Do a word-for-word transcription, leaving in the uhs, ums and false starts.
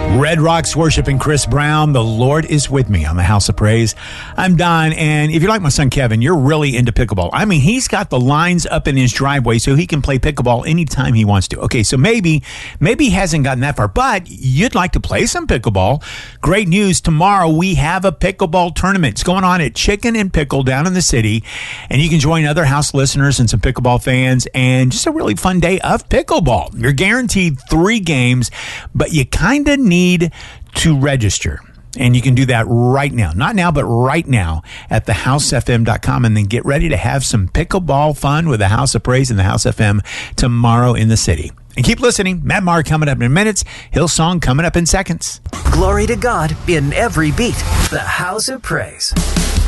Red Rocks worshiping Chris Brown. The Lord is with me on the House of Praise. I'm Don, and if you're like my son Kevin, you're really into pickleball. I mean, he's got the lines up in his driveway so he can play pickleball anytime he wants to. Okay, so maybe, maybe he hasn't gotten that far, but you'd like to play some pickleball. Great news. Tomorrow we have a pickleball tournament. It's going on at Chicken and Pickle down in the city, and you can join other house listeners and some pickleball fans, and just a really fun day of pickleball. You're guaranteed three games, but you kind of need to register. And you can do that right now. Not now, but right now at the house f m dot com, and then get ready to have some pickleball fun with the House of Praise and the House F M tomorrow in the city. And keep listening. Matt Maher coming up in minutes. Hillsong coming up in seconds. Glory to God in every beat. The House of Praise.